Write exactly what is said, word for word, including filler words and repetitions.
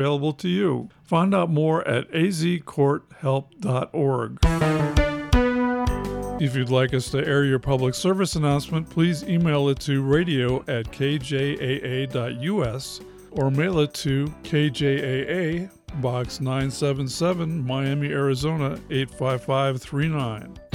available to you. Find out more at a z court help dot org. If you'd like us to air your public service announcement, please email it to radio at k j a a dot u s or mail it to K J A A, Box nine seven seven, Miami, Arizona eight five five three nine.